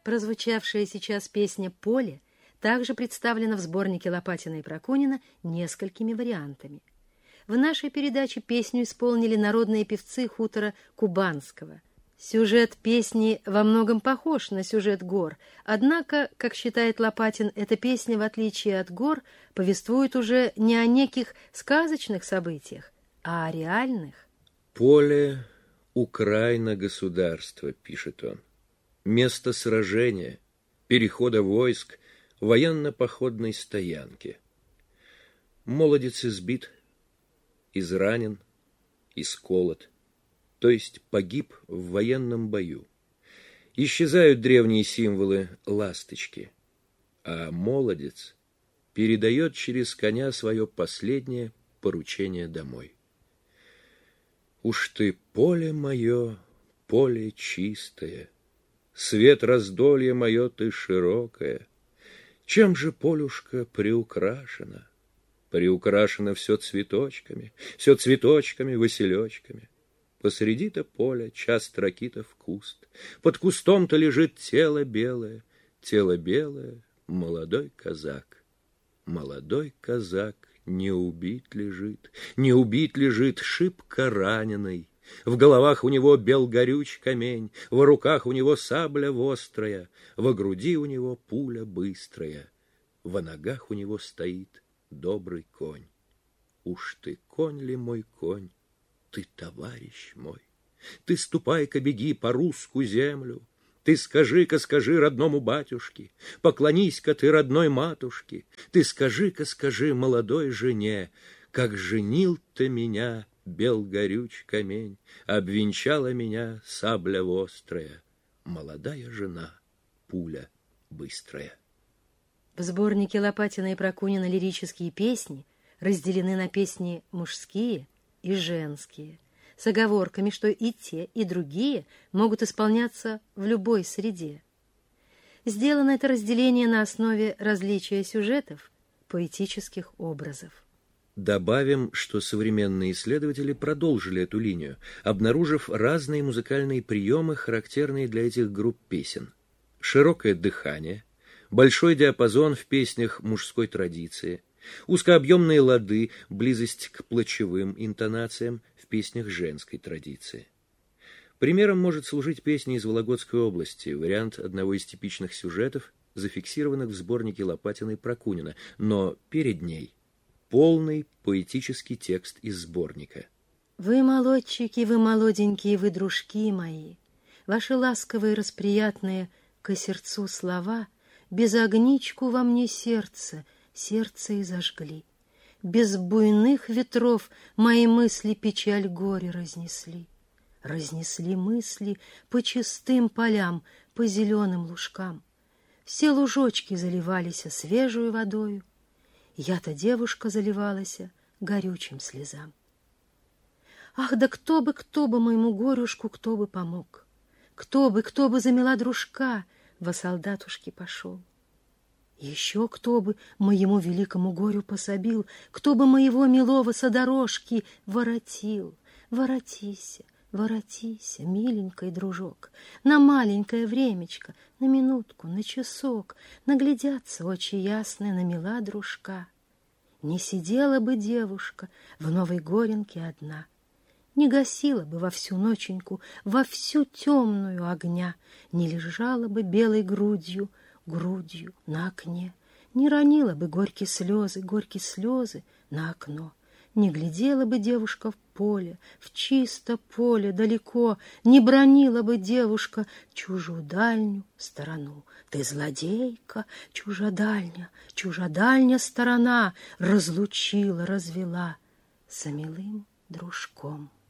Прозвучавшая сейчас песня «Поле» также представлена в сборнике Лопатина и Прокунина несколькими вариантами. В нашей передаче песню исполнили народные певцы хутора Кубанского. Сюжет песни во многом похож на сюжет «Гор», однако, как считает Лопатин, эта песня, в отличие от «Гор», повествует уже не о неких сказочных событиях, а о реальных. «Поле — Украина государства», — пишет он. «Место сражения, перехода войск, военно-походной стоянки. Молодец избит, изранен, исколот, то есть погиб в военном бою. Исчезают древние символы ласточки, а молодец передает через коня свое последнее поручение домой. Уж ты, поле мое, поле чистое, свет раздолье мое ты широкое, чем же, полюшка, приукрашено? Приукрашено все цветочками, василечками. Посреди-то поля част ракитов куст, под кустом-то лежит тело белое, молодой казак. Молодой казак не убит лежит, шибко раненый. В головах у него бел горюч камень, в руках у него сабля вострая, во груди у него пуля быстрая, во ногах у него стоит добрый конь. Уж ты, конь ли мой конь, ты товарищ мой, ты ступай-ка, беги по русскую землю, ты скажи-ка, скажи родному батюшке, поклонись-ка ты родной матушке, ты скажи-ка, скажи молодой жене, как женил ты меня, бел горюч камень, обвенчала меня сабля вострая, молодая жена, пуля быстрая. В сборнике Лопатина и Прокунина лирические песни разделены на песни мужские и женские, с оговорками, что и те, и другие могут исполняться в любой среде. Сделано это разделение на основе различия сюжетов, поэтических образов. Добавим, что современные исследователи продолжили эту линию, обнаружив разные музыкальные приемы, характерные для этих групп песен. Широкое дыхание, большой диапазон в песнях мужской традиции, узкообъемные лады, близость к плачевым интонациям в песнях женской традиции. Примером может служить песня из Вологодской области, вариант одного из типичных сюжетов, зафиксированных в сборнике Лопатина и Прокунина, но перед ней полный поэтический текст из сборника. «Вы, молодчики, вы молоденькие, вы дружки мои, ваши ласковые, расприятные ко сердцу слова без огничку во мне сердце и зажгли. Без буйных ветров мои мысли печаль горе разнесли. Разнесли мысли по чистым полям, по зеленым лужкам. Все лужочки заливались свежую водою. Я-то, девушка, заливалась горючим слезам. Ах, да кто бы моему горюшку, кто бы помог? Кто бы за мила дружка во солдатушки пошел? Еще кто бы моему великому горю пособил, кто бы моего милого со дорожки воротил? Воротися, воротися, миленький дружок, на маленькое времечко, на минутку, на часок, наглядятся очи ясные на мила дружка. Не сидела бы девушка в новой горенке одна, не гасила бы во всю ноченьку, во всю темную огня, не лежала бы белой грудью на окне, не ронила бы горькие слезы на окно, не глядела бы девушка в поле, в чисто поле далеко, не бранила бы девушка чужую дальнюю сторону. Ты злодейка, чужодальня сторона, разлучила, развела со милым дружком.